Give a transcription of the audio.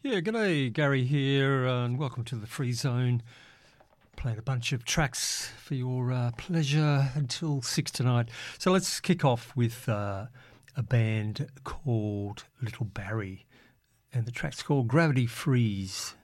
Yeah, g'day, Gary here, and welcome to the Free Zone. Playing a bunch of tracks for your pleasure until 6 tonight. So let's kick off with a band called Little Barrie, and the track's called Gravity Freeze.